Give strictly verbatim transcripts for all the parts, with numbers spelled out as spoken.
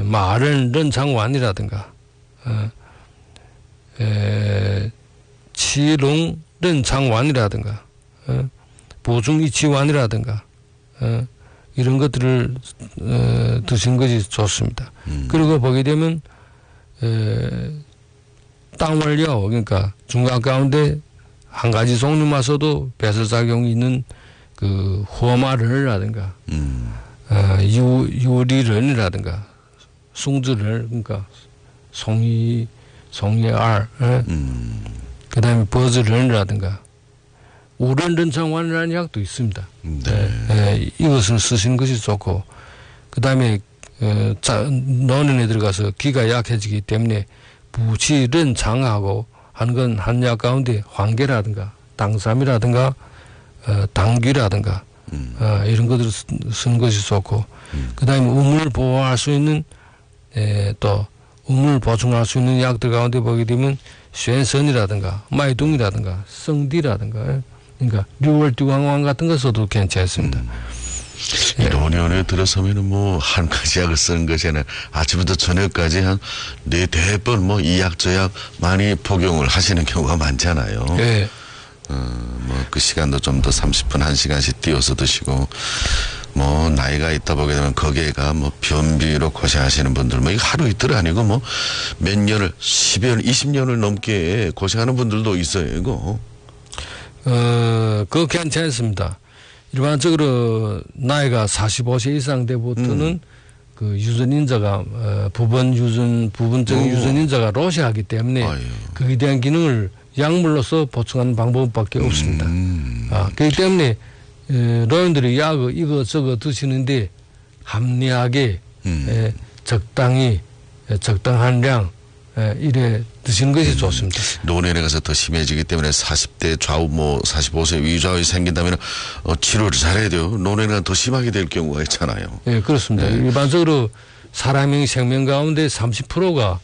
마른 런창완이라든가 어, 에, 치롱 런창완이라든가 어, 보중이치완이라든가 어, 이런 것들을 어, 드시는 것이 좋습니다. 음. 그리고 보게 되면 에, 땅월려 그러니까 중간 가운데 한 가지 종류마저도 배설작용이 있는 그 호마를라든가 음. 어, 유, 유리른이라든가 숭즈를 그러니까 송이 송이알 음. 그 다음에 버즈른이라든가 우른른창완이라는 약도 있습니다. 네. 네. 이것을 쓰시는 것이 좋고 그 다음에 어, 노년에 들어가서 기가 약해지기 때문에 부치른창하고 하는 건 한약 가운데 황계라든가 당삼이라든가 어, 당귀라든가 음. 어, 이런 것들을 쓰는 것이 좋고 음. 그 다음에 우물 보호할 수 있는 에, 또 우물 보충할 수 있는 약들 가운데 보게 되면 쉔선이라든가 마이둥이라든가 성디라든가 그러니까 류월듀광왕 같은 거 써도 괜찮습니다. 음. 이 노년에 들어서면은 뭐 한 가지 약을 쓰는 것에는 아침부터 저녁까지 한 네 대번 뭐 이 약 저 약 많이 복용을 하시는 경우가 많잖아요. 네. 어, 뭐 그 시간도 좀 더 삼십 분 한 시간씩 띄워서 드시고 뭐 나이가 있다 보게 되면 거기에가 뭐 변비로 고생하시는 분들 뭐 이거 하루 이틀 아니고 뭐 몇 년을 십여 년, 이십 년을 넘게 고생하는 분들도 있어요, 이거. 어, 그거 괜찮습니다. 일반적으로 나이가 사십오 세 이상 때부터는 음. 그 유전인자가 어, 부분 유전 부분적인 오. 유전인자가 로시하기 때문에 아유. 거기에 대한 기능을 약물로서 보충하는 방법밖에 없습니다. 음. 아, 그렇기 때문에 에, 노인들이 약을 이거 저거 드시는데 합리하게 음. 에, 적당히 에, 적당한 량 에, 이래 드시는 것이 음. 좋습니다. 노년에 가서 더 심해지기 때문에 사십 대 좌우 뭐 사십오 세 위좌우이 생긴다면 어, 치료를 잘해야 돼요. 노년에 더 심하게 될 경우가 있잖아요. 네, 그렇습니다. 네. 일반적으로 사람의 생명 가운데 삼십 퍼센트가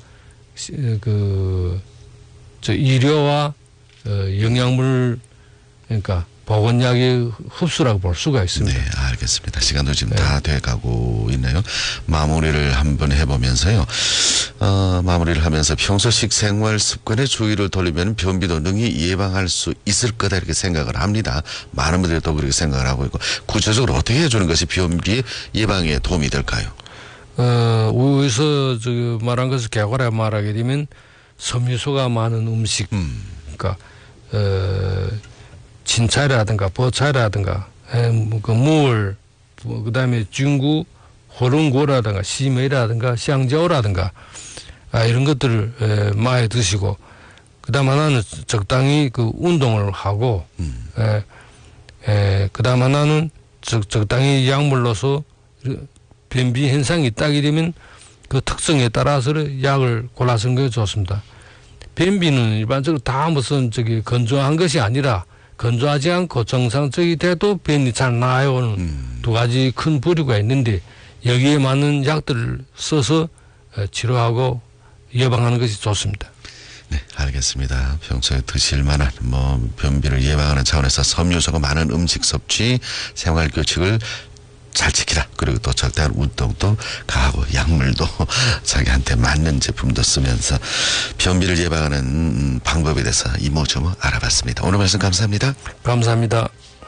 그 저 의료와 어, 영양물 그러니까 보건약의 흡수라고 볼 수가 있습니다. 네, 알겠습니다. 시간도 지금 네. 다 돼가고 있네요. 마무리를 한번 해보면서요. 어, 마무리를 하면서 평소 식생활 습관에 주의를 돌리면 변비도 능히 예방할 수 있을 거다 이렇게 생각을 합니다. 많은 분들이 또 그렇게 생각을 하고 있고 구체적으로 어떻게 해주는 것이 변비 예방에 도움이 될까요? 어, 여기서 저 말한 것을 개괄해 말하게 되면 섬유소가 많은 음식, 음. 그러니까 어, 진차라든가 버차라든가 그 무얼, 그 다음에 중구, 호롱고라든가 시메라든가 샹저우라든가 아, 이런 것들을 에, 많이 드시고 그 다음 하나는 적당히 그 운동을 하고 음. 에, 에, 그 다음 하나는 적, 적당히 약물로서 변비 현상이 있다게 되면 그 특성에 따라서 약을 골라 쓰는 게 좋습니다. 변비는 일반적으로 다 무슨 저기 건조한 것이 아니라 건조하지 않고 정상적이 돼도 변이 잘 나아오는 음. 두 가지 큰 부류가 있는데 여기에 맞는 약들을 써서 치료하고 예방하는 것이 좋습니다. 네, 알겠습니다. 평소에 드실 만한 뭐 변비를 예방하는 차원에서 섬유소가 많은 음식 섭취, 생활 규칙을 잘 지키라. 그리고 또 적당한 운동도 가하고 약물도 자기한테 맞는 제품도 쓰면서 변비를 예방하는 방법에 대해서 이모저모 알아봤습니다. 오늘 말씀 감사합니다. 감사합니다.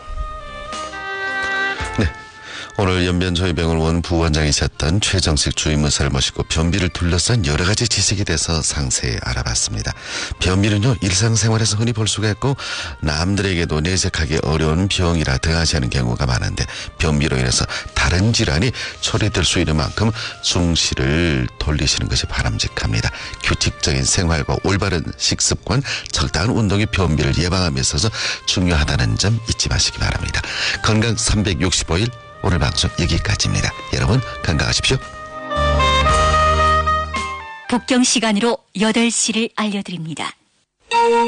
네. 오늘 연변조이병원원 부원장이셨던 최정식 주임의사를 모시고 변비를 둘러싼 여러 가지 지식에 대해서 상세히 알아봤습니다. 변비는요, 일상생활에서 흔히 볼 수가 있고 남들에게도 내색하기 어려운 병이라 등하시하는 경우가 많은데 변비로 인해서 다른 질환이 초래될 수 있는 만큼 중시를 돌리시는 것이 바람직합니다. 규칙적인 생활과 올바른 식습관, 적당한 운동이 변비를 예방함에 있어서 중요하다는 점 잊지 마시기 바랍니다. 건강 삼백육십오 일 오늘 방송 여기까지입니다. 여러분 건강하십시오. 북경 시간으로 여덟 시를 알려드립니다.